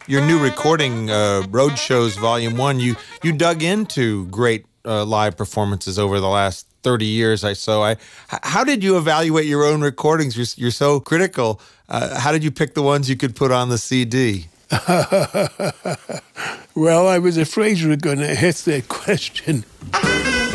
your new recording, Road Shows Volume 1, you dug into great live performances over the last 30 years, how did you evaluate your own recordings? You're so critical. How did you pick the ones you could put on the CD? Well, I was afraid you were going to hit that question.